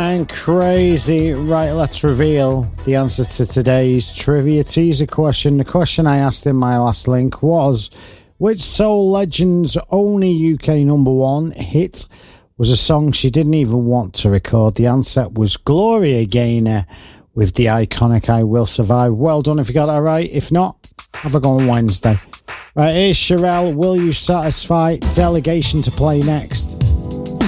going crazy. Right, let's reveal the answer to today's trivia teaser question. The question I asked in my last link was, which soul legend's only UK number one hit was a song she didn't even want to record? The answer was Gloria Gaynor with the iconic I Will Survive. Well done if you got that right. If not, have a go on Wednesday. Right, here's Sherelle, Will You Satisfy? Delegation to play next.